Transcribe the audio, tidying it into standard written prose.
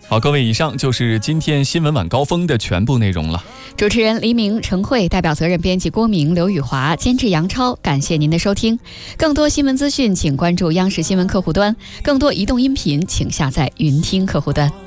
好，各位，以上就是今天新闻晚高峰的全部内容了。 主持人黎明、陈慧，代表责任编辑郭明、刘宇华，监制杨超，感谢您的收听。更多新闻资讯，请关注央视新闻客户端；更多移动音频，请下载云听客户端。